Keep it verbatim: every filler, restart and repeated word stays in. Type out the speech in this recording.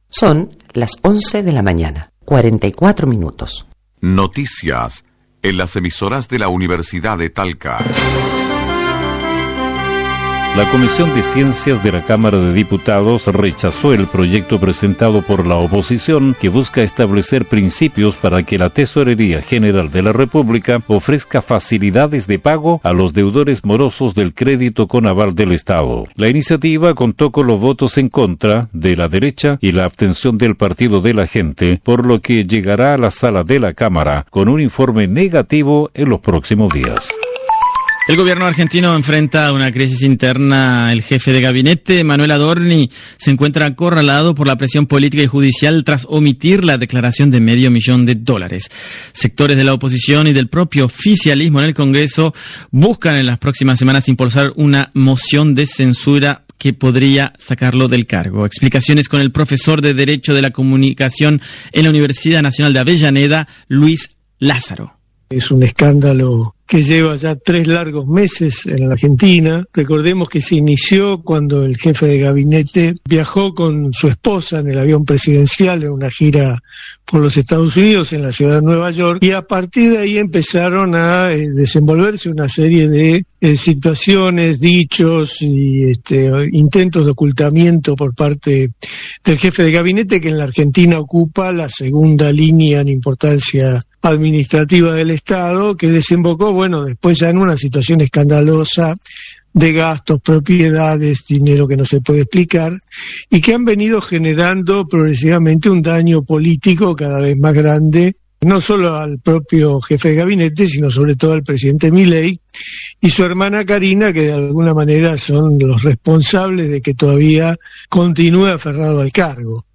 Son las once de la mañana, cuarenta y cuatro minutos. Noticias en las emisoras de la Universidad de Talca. La Comisión de Ciencias de la Cámara de Diputados rechazó el proyecto presentado por la oposición que busca establecer principios para que la Tesorería General de la República ofrezca facilidades de pago a los deudores morosos del crédito con aval del Estado. La iniciativa contó con los votos en contra de la derecha y la abstención del Partido de la Gente, por lo que llegará a la sala de la Cámara con un informe negativo en los próximos días. El gobierno argentino enfrenta una crisis interna. El jefe de gabinete, Manuel Adorni, se encuentra acorralado por la presión política y judicial tras omitir la declaración de medio millón de dólares. Sectores de la oposición y del propio oficialismo en el Congreso buscan en las próximas semanas impulsar una moción de censura que podría sacarlo del cargo. Explicaciones con el profesor de Derecho de la Comunicación en la Universidad Nacional de Avellaneda, Luis Lázaro. Es un escándalo que lleva ya tres largos meses en la Argentina. Recordemos que se inició cuando el jefe de gabinete viajó con su esposa en el avión presidencial en una gira por los Estados Unidos en la ciudad de Nueva York, y a partir de ahí empezaron a eh, desenvolverse una serie de eh, situaciones, dichos y este, intentos de ocultamiento por parte del jefe de gabinete, que en la Argentina ocupa la segunda línea en importancia administrativa del Estado, que desembocó, bueno, después ya en una situación escandalosa de gastos, propiedades, dinero que no se puede explicar, y que han venido generando progresivamente un daño político cada vez más grande, no solo al propio jefe de gabinete, sino sobre todo al presidente Milei y su hermana Karina, que de alguna manera son los responsables de que todavía continúe aferrado al cargo.